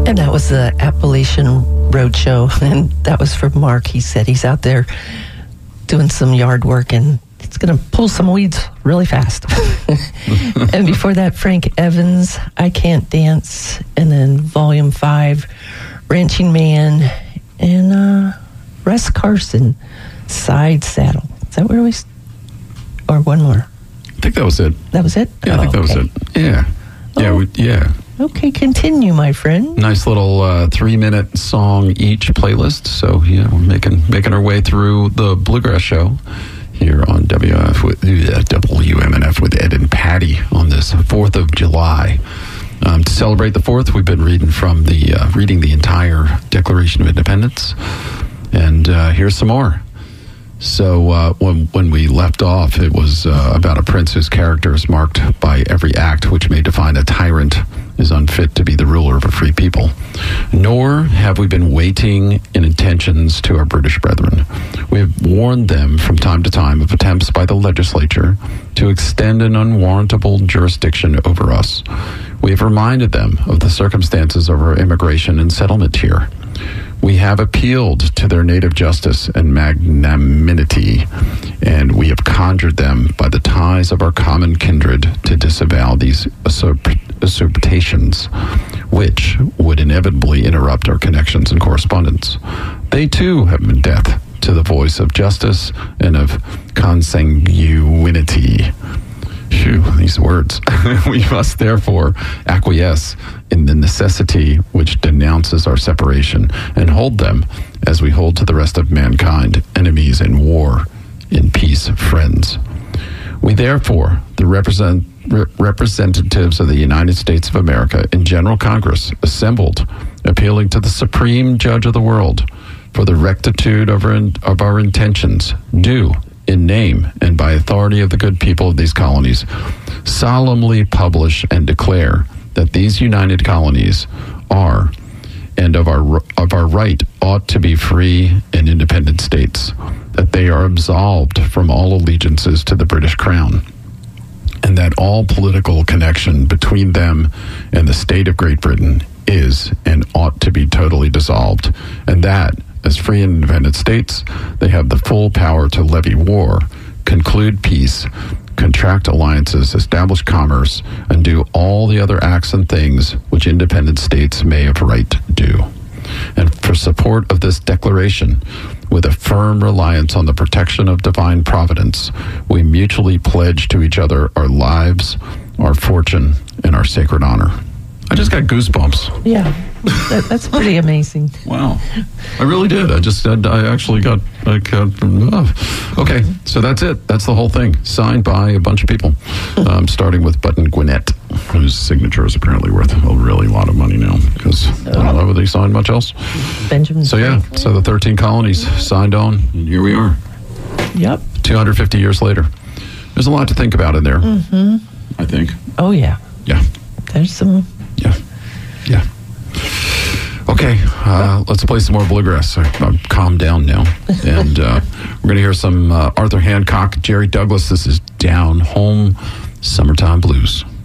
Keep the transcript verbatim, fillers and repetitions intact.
And that was the Appalachian Roadshow, and that was from Mark. He said he's out there doing some yard work, and it's going to pull some weeds really fast. And before that, Frank Evans, I Can't Dance, and then Volume five, Ranching Man, and uh, Russ Carson, Side Saddle. Is that where we... St- or one more? I think that was it. That was it? Yeah, I think oh, that okay. was it. Yeah. Yeah, Oh. we, yeah. Okay, continue, my friend. Nice little uh, three-minute song each playlist. So, yeah, we're making making our way through the Bluegrass Show here on W F with, uh, W M N F with Ed and Patty on this fourth of July. Um, to celebrate the fourth, we've been reading from the uh, reading the entire Declaration of Independence, and uh, here's some more. So uh, when when we left off, it was uh, about a prince whose character is marked by every act which may define a tyrant is unfit to be the ruler of a free people. Nor have we been waiting in intentions to our British brethren. We have warned them from time to time of attempts by the legislature to extend an unwarrantable jurisdiction over us. We have reminded them of the circumstances of our immigration and settlement here. We have appealed to their native justice and magnanimity, and we have conjured them by the ties of our common kindred to disavow these usurp- usurpations, which would inevitably interrupt our connections and correspondence. They too have been deaf to the voice of justice and of consanguinity. Phew, these words. We must therefore acquiesce in the necessity which denounces our separation and hold them as we hold to the rest of mankind, enemies in war, in peace, friends. We therefore, the represent, re- representatives of the United States of America in General Congress, assembled, appealing to the Supreme Judge of the world for the rectitude of our, in, of our intentions, do, in name and by authority of the good people of these colonies, solemnly publish and declare that these united colonies are, and of our of our right ought to be free and independent states, that they are absolved from all allegiances to the British Crown, and that all political connection between them and the state of Great Britain is and ought to be totally dissolved, and that, as free and independent states, they have the full power to levy war, conclude peace, contract alliances, establish commerce, and do all the other acts and things which independent states may of right do. And for support of this declaration, with a firm reliance on the protection of divine providence, we mutually pledge to each other our lives, our fortune, and our sacred honor. I just got goosebumps. Yeah, that, that's pretty amazing. Wow, I really did. I just, I, I actually got, like, uh, uh, okay, so that's it. That's the whole thing. Signed by a bunch of people, um, starting with Button Gwinnett, whose signature is apparently worth a really lot of money now, because I don't know whether they signed much else. Benjamin. So yeah, so the thirteen colonies signed on, and here we are. Yep. two hundred fifty years later. There's a lot to think about in there, Mm-hmm. I think. Oh, yeah. Yeah. There's some... Yeah. Yeah. Okay, uh, let's play some more bluegrass. I, I'm calmed down now. And uh, we're going to hear some uh, Arthur Hancock, Jerry Douglas. This is Down Home Summertime Blues.